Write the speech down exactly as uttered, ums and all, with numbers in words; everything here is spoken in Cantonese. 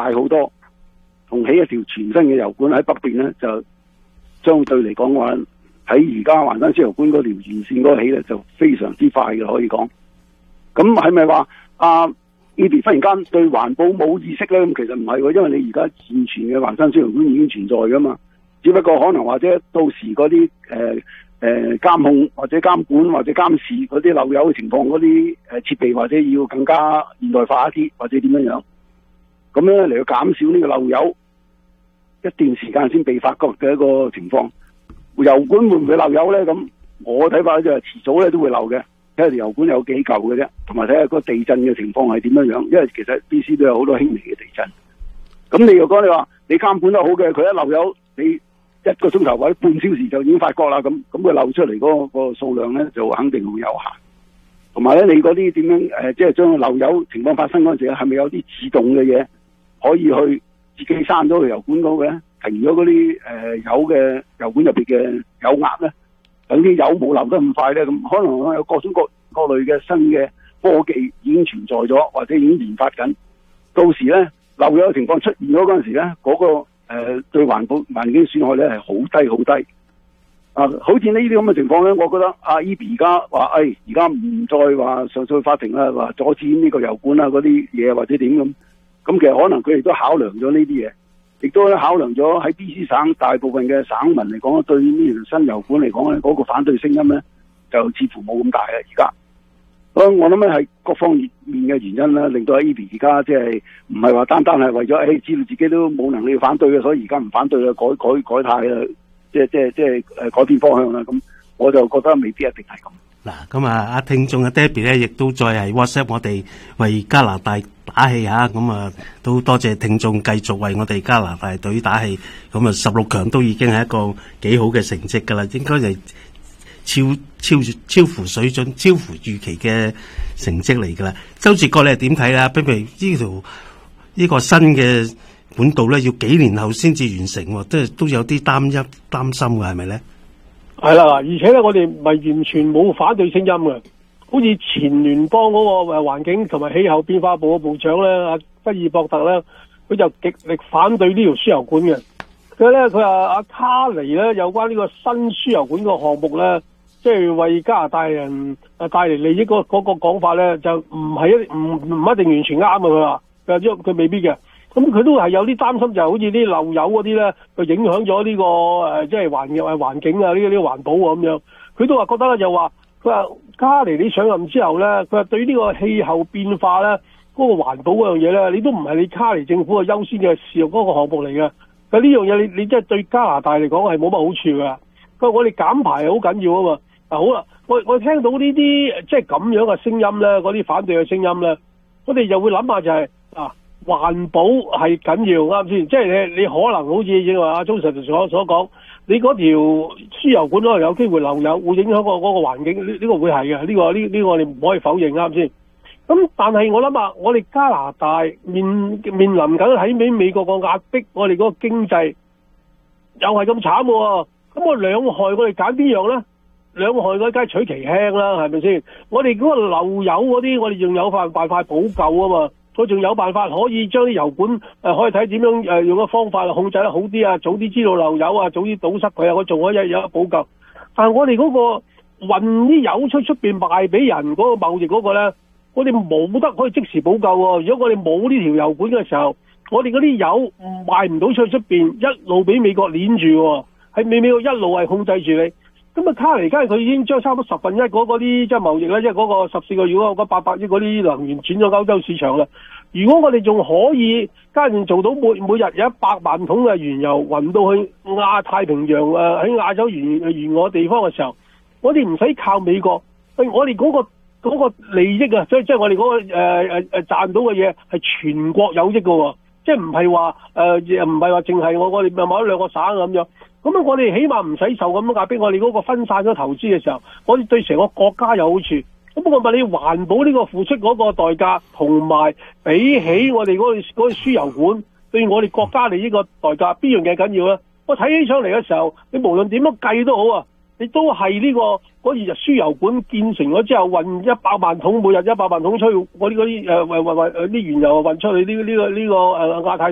大好多，同起一條全新嘅油管喺北邊咧，就相對嚟講嘅話，喺而家環山輸油管嗰條沿線嗰個起咧就非常之快嘅，可以講。咁係咪話啊 Hebe 忽然間對環保冇意識咧？咁其實唔係喎，因為你而家現存嘅環山輸油管已經存在噶嘛，只不過可能或者到時嗰啲誒誒監控或者監管或者監視嗰啲漏油嘅情況，嗰啲誒設備或者要更加現代化一啲，或者點樣樣，咁樣嚟到減少呢個漏油一段時間先被發覺嘅一個情況。油管會唔會漏油咧？咁我睇法就係遲早咧都會漏嘅。睇下條油管有幾舊嘅啫，同埋睇下個地震嘅情況係點樣樣。因為其實 B C 都有好多輕微嘅地震。咁你如果你話你監管得好嘅，佢一漏油，你一個鐘頭或者半小時就已經發覺啦。咁咁佢漏出嚟嗰個數量咧就肯定會有限。同埋咧，你嗰啲點樣誒，即係將漏油情況發生嗰陣時，係咪有啲自動嘅嘢可以去自己閂咗個油管嗰個咧，停咗嗰啲誒油嘅油管入邊嘅油壓咧？等啲油冇流得咁快咧，咁可能有各種各各類嘅新嘅科技已經存在咗，或者已經研發緊。到時咧漏油嘅情況出現咗嗰陣時咧，嗰、那個誒、呃、對環保環境損害咧係好低好低。啊，好似呢啲咁嘅情況咧，我覺得阿 Hebe 而家話誒，而家唔再話上訴法庭啦，話阻止呢個油管啊嗰啲嘢或者點咁。咁其實可能佢哋都考量咗呢啲嘢。亦都考量咗喺 B C 省大部分嘅省民嚟講，對呢條新油管嚟講咧，嗰、那個反對聲音咧就似乎冇咁大啦。而家，我我諗咧係各方面嘅原因啦，令到 Hebe 而家即係唔係話單單係為咗誒、哎、知道自己都冇能力反對嘅，所以而家唔反對啦，改改改態啦，即係即係即係誒改變方向啦。咁我就覺得未必一定係咁。 嗱，咁啊，阿聽眾嘅 Debbie 咧，亦都再係 WhatsApp 我哋為加拿大打氣嚇，咁啊都多謝聽眾繼續為我哋加拿大隊打氣。咁啊，十六強都已經係一個幾好嘅成績㗎啦，應該係超超超乎水準、超乎預期嘅成績嚟㗎啦。周志國你係點睇啦？譬如呢條呢個新嘅管道咧，要幾年後先至完成，即係都有啲擔憂擔心㗎，係咪咧？ 係啦，而且咧，我哋唔係完全冇反對聲音嘅，好似前聯邦嗰個誒環境同埋氣候變化部嘅部長咧，阿菲爾博特咧，佢就極力反對呢條輸油管嘅。佢咧，佢話阿卡尼咧有關呢個新輸油管個項目咧，即係為加拿大人誒帶嚟利益嗰嗰個講法咧，就唔係一唔唔一定完全啱嘅。佢話佢話佢未必嘅。咁佢都係有啲擔心，就係好似啲漏油嗰啲咧，佢影響咗呢個誒，即係環境誒環境啊，呢個呢個環保啊咁樣。佢都話覺得咧，就話佢話卡尼你上任之後咧，佢話對於呢個氣候變化咧，嗰個環保嗰樣嘢咧，你都唔係你卡尼政府嘅優先嘅事業嗰個項目嚟嘅。佢呢樣嘢你你即係對加拿大嚟講係冇乜好處嘅。佢話我哋減排係好緊要啊嘛。嗱好啦，我我聽到呢啲即係咁樣嘅聲音咧，嗰啲反對嘅聲音咧，我哋就會諗下就係、是、啊。環保係緊要啱先，即係你你可能好似正話阿鍾 Sir 所所講，你嗰條輸油管可能有機會漏油，會影響個嗰個環境，呢、呢個會係嘅，呢、呢個呢呢、呢個我哋唔可以否認啱先。咁但係我諗下，我哋加拿大面面臨緊喺美美國個壓迫，我哋嗰個經濟又係咁慘喎。咁我兩害我哋揀邊樣咧？兩害嗰梗係取其輕啦，係咪先？我哋嗰個漏油嗰啲，我哋仲有辦辦法補救啊嘛。佢仲有辦法可以將啲油管誒、呃、可以睇點樣誒、呃、用個方法控制得好啲啊，早啲知道漏油啊，早啲堵塞佢啊，我仲可以有得補救。但係我哋嗰個運啲油出出邊賣俾人嗰個貿易嗰個咧，我哋冇得可以即時補救喎。如果我哋冇呢條油管嘅時候，我哋嗰啲油賣唔到出去出邊，一路俾美國攆住喎，喺美美國一路係控制住你。咁啊，卡尼加佢已經將差唔多十分一嗰啲即係貿易咧，即係嗰個十四個月嗰八百億嗰啲能源轉咗歐洲市場啦。如果我哋仲可以加上做到每每日有一百萬桶嘅原油運到去亞太平洋誒喺、呃、亞洲沿沿岸地方嘅時候，我哋唔使靠美國，我哋嗰、嗰個嗰個利益啊，即係即係我哋嗰、嗰個誒誒誒賺到嘅嘢係全國有益嘅喎，即係唔係話誒唔係話淨係我我哋某一兩個省咁樣。咁啊，我哋起碼唔使受咁樣壓迫，我哋嗰個分散咗投資嘅時候，我哋對成個國家有好處。咁不過問你環保呢個付出嗰個代價，同埋比起我哋嗰個嗰個輸油管對我哋國家利益個代價，邊樣嘢緊要咧？我睇起上嚟嘅時候，你無論點樣計都好啊，你都係呢、這個嗰二日輸油管建成咗之後，運一百萬桶，每日一百萬桶出去，嗰啲嗰啲誒運運運啲原油運出去呢呢、這個呢、這個誒亞太。